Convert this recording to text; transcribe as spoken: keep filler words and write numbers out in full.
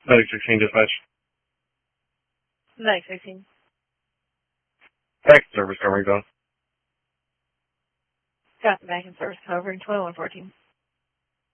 Medic sixteen dispatch. Medic sixteen. Back service covering zone. Got the back in service covering twenty-one fourteen.